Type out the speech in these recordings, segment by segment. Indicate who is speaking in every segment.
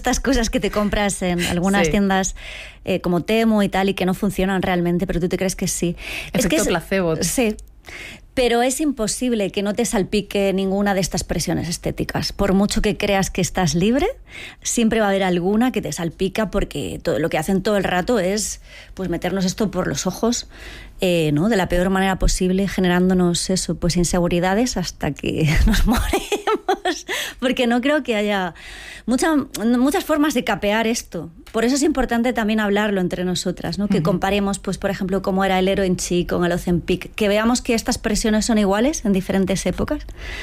Speaker 1: estas cosas que te compras en algunas tiendas como Temu y tal, y que no funcionan realmente, pero tú te crees que sí.
Speaker 2: Efecto placebo.
Speaker 1: Sí. Pero es imposible que no te salpique ninguna de estas presiones estéticas. Por mucho que creas que estás libre, siempre va a haber alguna que te salpica, porque todo lo que hacen todo el rato es pues meternos esto por los ojos, ¿no? De la peor manera posible, generándonos eso, pues inseguridades hasta que nos morimos. Porque no creo que haya muchas formas de capear esto. Por eso es importante también hablarlo entre nosotras, ¿no? Que comparemos, pues, por ejemplo, cómo era el Heroin-Chic con el Ozempic, que veamos que estas presiones son iguales en diferentes épocas.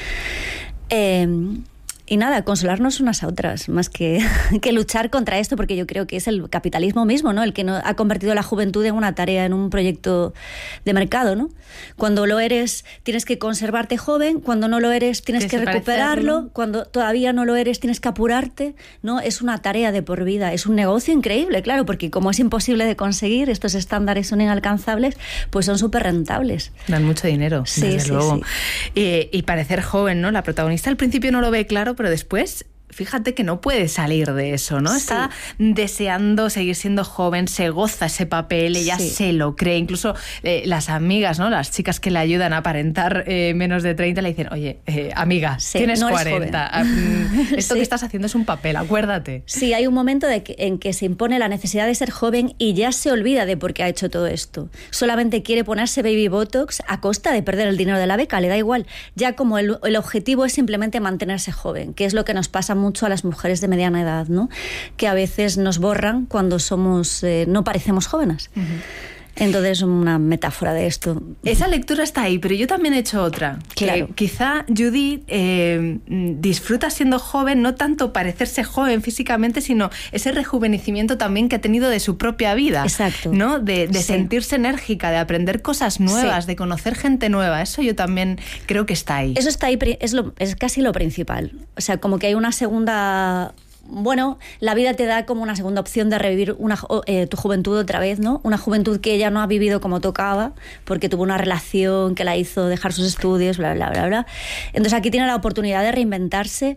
Speaker 1: Y nada, consolarnos unas a otras, más que luchar contra esto, porque yo creo que es el capitalismo mismo, ¿no? El que ha convertido la juventud en una tarea, en un proyecto de mercado, ¿no? Cuando lo eres, tienes que conservarte joven; cuando no lo eres, tienes que recuperarlo; cuando todavía no lo eres, tienes que apurarte, ¿no? Es una tarea de por vida, es un negocio increíble, claro, porque como es imposible de conseguir, estos estándares son inalcanzables, pues son súper rentables.
Speaker 2: Dan mucho dinero,
Speaker 1: sí,
Speaker 2: desde luego.
Speaker 1: Sí.
Speaker 2: Y parecer joven, ¿no? La protagonista al principio no lo ve claro, pero después, fíjate que no puede salir de eso, ¿no?
Speaker 1: Sí.
Speaker 2: Está deseando seguir siendo joven, se goza ese papel, ella se lo cree. Incluso las amigas, ¿no? Las chicas que le ayudan a aparentar menos de 30 le dicen: oye, amiga, tienes
Speaker 1: no
Speaker 2: 40. Esto que estás haciendo es un papel, acuérdate.
Speaker 1: Sí, hay un momento en que se impone la necesidad de ser joven y ya se olvida de por qué ha hecho todo esto. Solamente quiere ponerse baby botox a costa de perder el dinero de la beca, le da igual. Ya como el objetivo es simplemente mantenerse joven, que es lo que nos pasa mucho a las mujeres de mediana edad, ¿no? Que a veces nos borran cuando somos no parecemos jóvenes. Entonces, una metáfora de esto.
Speaker 2: Esa lectura está ahí, pero yo también he hecho otra.
Speaker 1: Claro.
Speaker 2: Que quizá Judith disfruta siendo joven, no tanto parecerse joven físicamente, sino ese rejuvenecimiento también que ha tenido de su propia vida.
Speaker 1: Exacto.
Speaker 2: ¿No? De sentirse enérgica, de aprender cosas nuevas, de conocer gente nueva. Eso yo también creo que está ahí.
Speaker 1: Eso está ahí, es casi lo principal. O sea, como que hay una segunda... Bueno, la vida te da como una segunda opción de revivir tu juventud otra vez, ¿no? Una juventud que ella no ha vivido como tocaba, porque tuvo una relación que la hizo dejar sus estudios, bla, bla, bla, bla. Entonces aquí tiene la oportunidad de reinventarse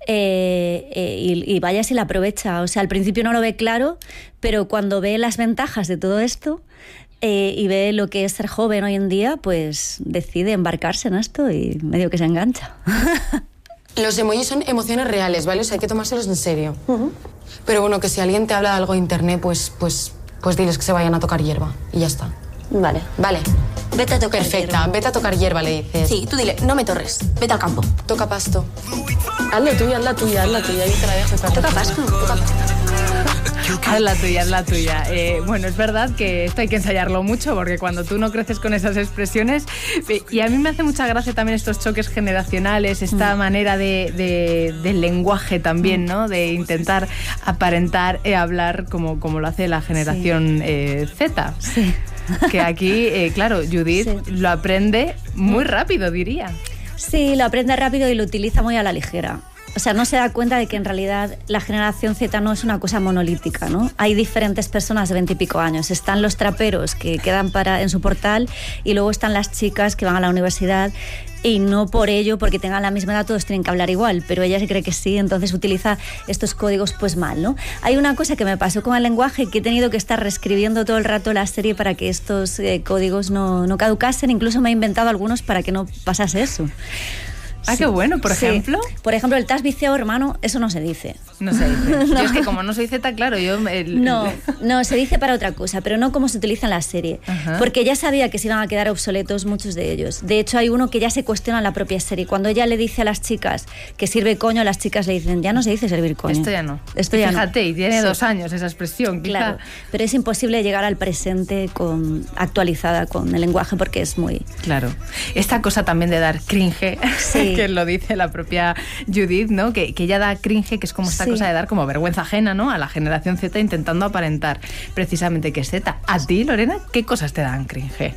Speaker 1: y vaya si la aprovecha. O sea, al principio no lo ve claro, pero cuando ve las ventajas de todo esto y ve lo que es ser joven hoy en día, pues decide embarcarse en esto y medio que se engancha.
Speaker 3: Los emojis son emociones reales, ¿vale? O sea, hay que tomárselos en serio. Pero bueno, que si alguien te habla de algo de internet, pues diles que se vayan a tocar hierba. Y ya está.
Speaker 4: Vale. Vete a tocar
Speaker 3: hierba. Vete a tocar hierba, le dices.
Speaker 4: Sí, tú dile, no me torres, vete al campo.
Speaker 3: Toca pasto. Haz la tuya. Yo te la dejo.
Speaker 4: Toca pasto.
Speaker 2: Haz la tuya. Bueno, es verdad que esto hay que ensayarlo mucho, porque cuando tú no creces con esas expresiones, y a mí me hace mucha gracia también estos choques generacionales, esta manera del lenguaje también, ¿no? De intentar aparentar hablar como lo hace la generación Z.
Speaker 1: Sí.
Speaker 2: Que aquí, claro, Judith lo aprende muy rápido, diría.
Speaker 1: Sí, lo aprende rápido y lo utiliza muy a la ligera. O sea, no se da cuenta de que en realidad la generación Z no es una cosa monolítica, ¿no? Hay diferentes personas de 20 y pico años. Están los traperos que quedan en su portal, y luego están las chicas que van a la universidad, y no por ello, porque tengan la misma edad, todos tienen que hablar igual, pero ella se cree que sí, entonces utiliza estos códigos pues mal, ¿no? Hay una cosa que me pasó con el lenguaje, que he tenido que estar reescribiendo todo el rato la serie para que estos códigos no caducasen. Incluso me he inventado algunos para que no pasase eso.
Speaker 2: Ah, qué bueno, por ejemplo.
Speaker 1: Por ejemplo, el te has viciado, hermano, eso no se dice.
Speaker 2: No se dice.
Speaker 1: No.
Speaker 2: Yo es que como no soy Z, claro, yo...
Speaker 1: No, se dice para otra cosa, pero no como se utiliza en la serie.
Speaker 2: Ajá.
Speaker 1: Porque ya sabía que se iban a quedar obsoletos muchos de ellos. De hecho, hay uno que ya se cuestiona en la propia serie. Cuando ella le dice a las chicas que sirve coño, las chicas le dicen, ya no se dice servir coño.
Speaker 2: Esto ya no.
Speaker 1: Fíjate,
Speaker 2: y tiene 2 años esa expresión.
Speaker 1: Claro, pero es imposible llegar al presente actualizada con el lenguaje, porque es muy...
Speaker 2: Claro. Esta cosa también de dar cringe, que lo dice la propia Judith, ¿no? Que ella da cringe, que es como esta cosa de dar como vergüenza ajena, ¿no? A la generación Z, intentando aparentar precisamente que es Z. ¿A ti, Lorena, qué cosas te dan cringe?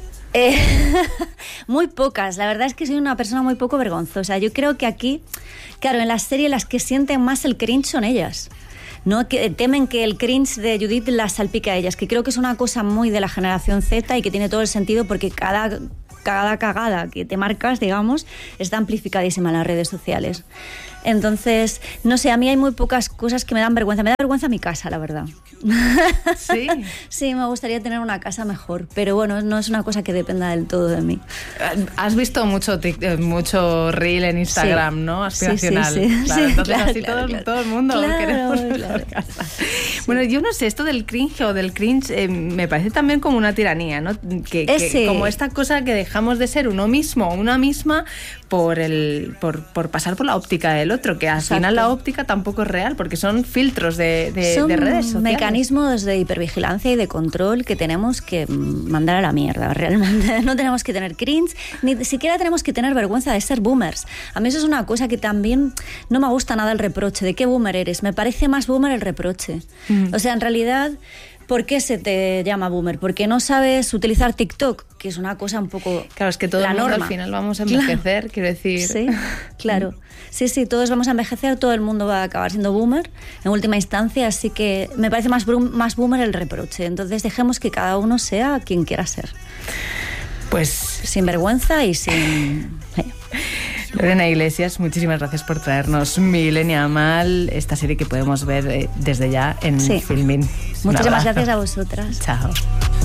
Speaker 1: Muy pocas. La verdad es que soy una persona muy poco vergonzosa. Yo creo que aquí, claro, en la serie las que sienten más el cringe son ellas, ¿no? Que temen que el cringe de Judith las salpique a ellas, que creo que es una cosa muy de la generación Z y que tiene todo el sentido, porque cada cagada que te marcas, digamos, está amplificadísima en las redes sociales. Entonces, no sé, a mí hay muy pocas cosas que me dan vergüenza. Me da vergüenza mi casa, la verdad.
Speaker 2: ¿Sí?
Speaker 1: Sí, me gustaría tener una casa mejor, pero bueno, no es una cosa que dependa del todo de mí.
Speaker 2: Has visto mucho reel en Instagram,
Speaker 1: sí.
Speaker 2: ¿no? Aspiracional.
Speaker 1: Sí.
Speaker 2: Claro,
Speaker 1: Sí,
Speaker 2: entonces
Speaker 1: claro,
Speaker 2: así
Speaker 1: claro.
Speaker 2: todo el mundo queremos
Speaker 1: claro.
Speaker 2: casa. Sí. Bueno, yo no sé, esto del cringe o del cringe me parece también como una tiranía, ¿no? Que como esta cosa que dejamos de ser uno mismo o una misma por pasar por la óptica del otro, que al final la óptica tampoco es real, porque son filtros de redes sociales.
Speaker 1: Son mecanismos de hipervigilancia y de control que tenemos que mandar a la mierda, realmente. No tenemos que tener cringe, ni siquiera tenemos que tener vergüenza de ser boomers. A mí eso es una cosa que también no me gusta nada, el reproche. ¿De qué boomer eres? Me parece más boomer el reproche. O sea, en realidad, ¿por qué se te llama boomer? Porque no sabes utilizar TikTok, que es una cosa un poco
Speaker 2: Claro, es que todo
Speaker 1: la
Speaker 2: el mundo
Speaker 1: norma.
Speaker 2: al final vamos a envejecer,
Speaker 1: claro.
Speaker 2: quiero decir.
Speaker 1: Sí, claro. Sí, todos vamos a envejecer, todo el mundo va a acabar siendo boomer en última instancia, así que me parece más boomer el reproche. Entonces dejemos que cada uno sea quien quiera ser.
Speaker 2: Pues
Speaker 1: sin vergüenza y sin...
Speaker 2: Lorena Iglesias, muchísimas gracias por traernos Milenia Mal, esta serie que podemos ver desde ya en Filmin.
Speaker 1: Muchísimas gracias a vosotras.
Speaker 2: Chao.